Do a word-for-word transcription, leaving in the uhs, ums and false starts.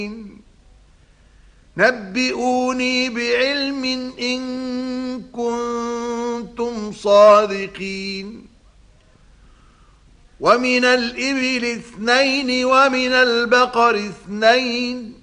نبئوني بعلم إن كنتم صادقين. ومن الإبل اثنين ومن البقر اثنين